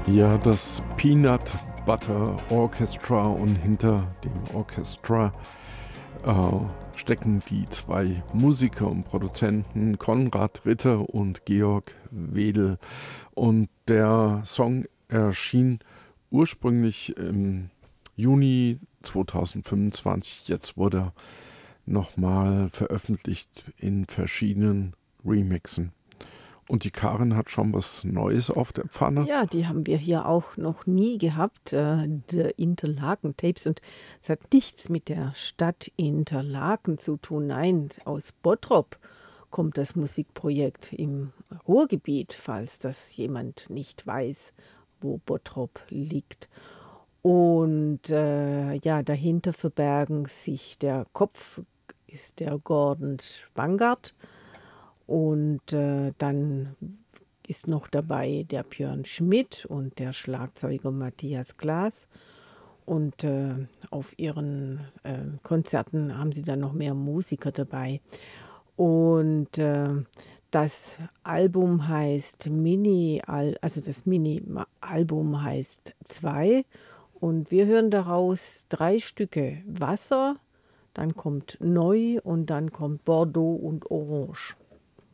Ja, das Peanut Butter Orchestra und hinter dem Orchestra stecken die zwei Musiker und Produzenten Konrad Ritter und Georg Wedel. Und der Song erschien ursprünglich im Juni 2025. Jetzt wurde er nochmal veröffentlicht in verschiedenen Remixen. Und die Karin hat schon was Neues auf der Pfanne. Ja, die haben wir hier auch noch nie gehabt, die Interlaken Tapes. Und es hat nichts mit der Stadt Interlaken zu tun. Nein, aus Bottrop kommt das Musikprojekt im Ruhrgebiet, falls das jemand nicht weiß, wo Bottrop liegt. Und ja, dahinter verbergen sich der Kopf, ist der Gordon Spangart. Und dann ist noch dabei der Björn Schmidt und der Schlagzeuger Matthias Glas. Und auf ihren Konzerten haben sie dann noch mehr Musiker dabei. Und das Album heißt also das Mini-Album heißt 2. Und wir hören daraus 3 Stücke: Wasser, dann kommt Neu und dann kommt Bordeaux und Orange.